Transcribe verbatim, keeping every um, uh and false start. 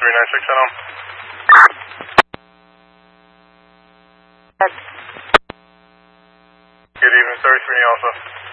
three nine six, hello. Good evening, thirty-three also.